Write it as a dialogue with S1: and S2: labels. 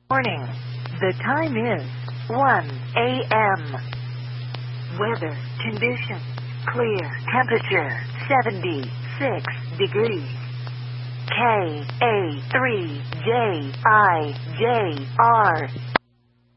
S1: Morning. The time is 1 a.m. Weather conditions clear. Temperature 76 degrees. KA3JIJR